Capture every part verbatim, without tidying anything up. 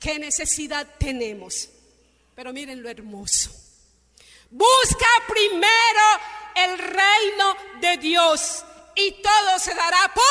qué necesidad tenemos. Pero miren lo hermoso. Busca primero el reino de Dios y todo se dará por...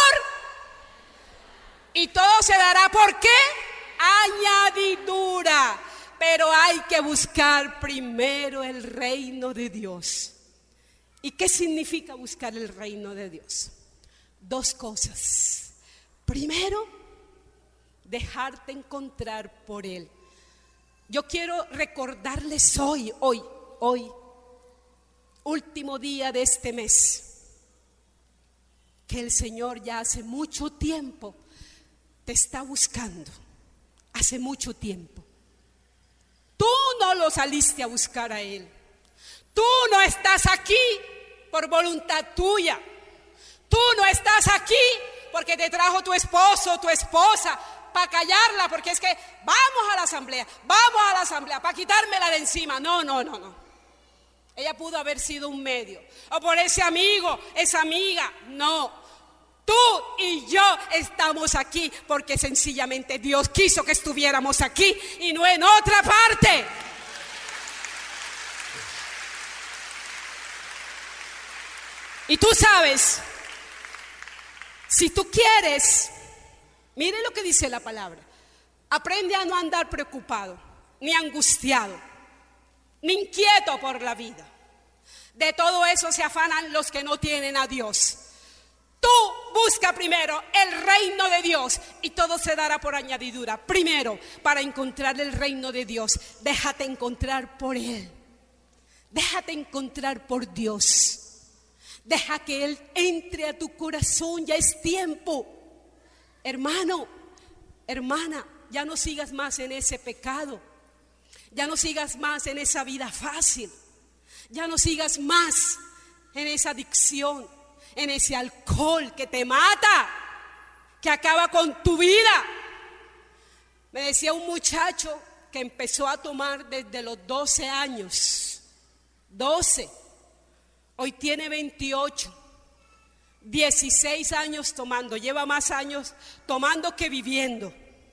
¿Y todo se dará por qué? Añadidura. Pero hay que buscar primero el reino de Dios. ¿Y qué significa buscar el reino de Dios? Dos cosas. Primero, dejarte encontrar por Él. Yo quiero recordarles hoy, hoy, hoy, último día de este mes, que el Señor ya hace mucho tiempo te está buscando. Hace mucho tiempo. Tú no lo saliste a buscar a Él. Tú no estás aquí por voluntad tuya. Tú no estás aquí porque te trajo tu esposo o tu esposa para callarla, porque es que vamos a la asamblea, vamos a la asamblea para quitármela de encima. No, no, no, no. Ella pudo haber sido un medio. O por ese amigo, esa amiga. No. Tú y yo estamos aquí porque sencillamente Dios quiso que estuviéramos aquí y no en otra parte. Y tú sabes, si tú quieres, mire lo que dice la palabra, aprende a no andar preocupado, ni angustiado, ni inquieto por la vida. De todo eso se afanan los que no tienen a Dios. Tú busca primero el reino de Dios y todo se dará por añadidura. Primero, para encontrar el reino de Dios, déjate encontrar por Él. Déjate encontrar por Dios. Deja que Él entre a tu corazón, ya es tiempo. Hermano, hermana, ya no sigas más en ese pecado. Ya no sigas más en esa vida fácil. Ya no sigas más en esa adicción, en ese alcohol que te mata, que acaba con tu vida. Me decía un muchacho que empezó a tomar desde los doce años. doce. Hoy tiene veintiocho. dieciséis años tomando. Lleva más años tomando que viviendo.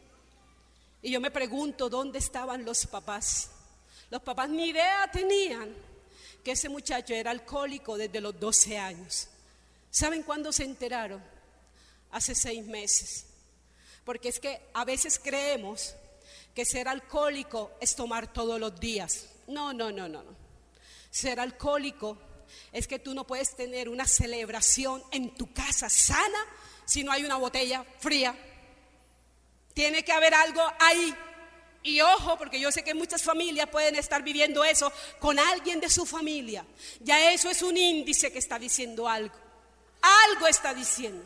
Y yo me pregunto, ¿dónde estaban los papás? Los papás ni idea tenían que ese muchacho era alcohólico desde los doce años. ¿Saben cuándo se enteraron? Hace seis meses. Porque es que a veces creemos que ser alcohólico es tomar todos los días. No, no, no, no, no. Ser alcohólico es que tú no puedes tener una celebración en tu casa sana si no hay una botella fría. Tiene que haber algo ahí. Y ojo, porque yo sé que muchas familias pueden estar viviendo eso con alguien de su familia. Ya eso es un índice que está diciendo algo. Algo está diciendo.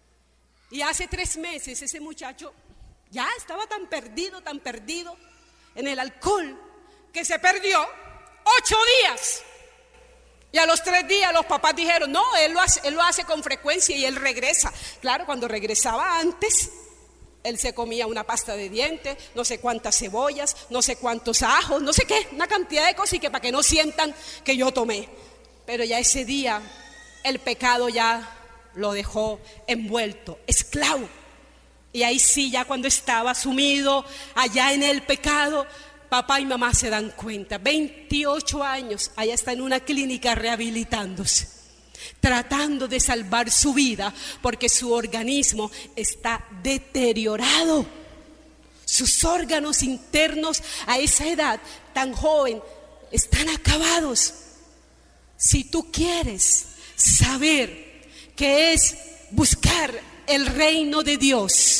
Y hace tres meses ese muchacho ya estaba tan perdido, tan perdido en el alcohol, que se perdió ocho días. Y a los tres días los papás dijeron, no, él lo hace, él lo hace con frecuencia y él regresa. Claro, cuando regresaba antes, él se comía una pasta de dientes, no sé cuántas cebollas, no sé cuántos ajos, no sé qué, una cantidad de cosas, y que para que no sientan que yo tomé. Pero ya ese día el pecado ya lo dejó envuelto, esclavo. Y ahí sí, ya cuando estaba sumido allá en el pecado, papá y mamá se dan cuenta. veintiocho años, allá está en una clínica rehabilitándose, tratando de salvar su vida, porque su organismo está deteriorado. Sus órganos internos a esa edad tan joven están acabados. Si tú quieres saber qué es buscar el reino de Dios,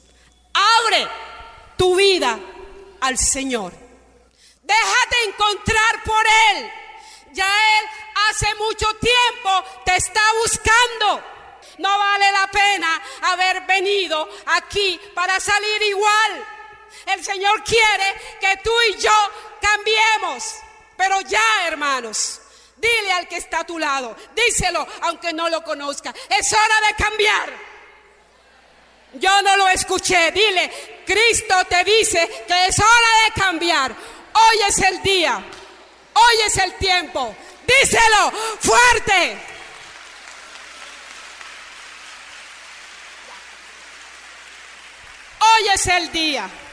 abre tu vida al Señor. Déjate encontrar por Él. Ya Él hace mucho tiempo te está buscando. No vale la pena haber venido aquí para salir igual. El Señor quiere que tú y yo cambiemos. Pero ya, hermanos, dile al que está a tu lado, díselo aunque no lo conozca, es hora de cambiar. Yo no lo escuché. Dile, Cristo te dice que es hora de cambiar. Hoy es el día. Hoy es el tiempo. Díselo fuerte. Hoy es el día.